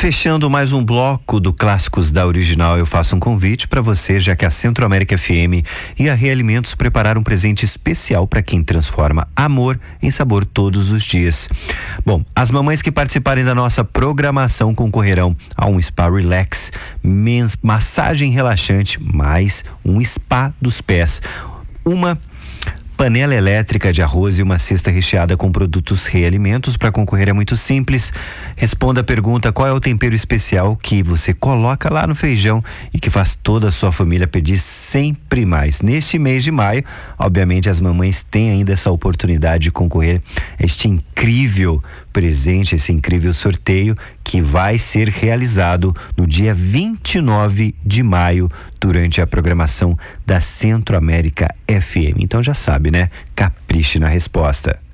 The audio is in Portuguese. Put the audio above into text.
Fechando mais um bloco do Clássicos da Original, eu faço um convite para você, já que a Centro-América FM e a Realimentos prepararam um presente especial para quem transforma amor em sabor todos os dias. Bom, as mamães que participarem da nossa programação concorrerão a um spa relax, massagem relaxante, mais um spa dos pés, uma panela elétrica de arroz e uma cesta recheada com produtos Realimentos. Para concorrer é muito simples. Responda a pergunta: qual é o tempero especial que você coloca lá no feijão e que faz toda a sua família pedir sempre mais? Neste mês de maio, obviamente as mamães têm ainda essa oportunidade de concorrer a este incrível presente, esse incrível sorteio que vai ser realizado no dia 29 de maio durante a programação da Centro-América FM. Então já sabe, né? Capriche na resposta.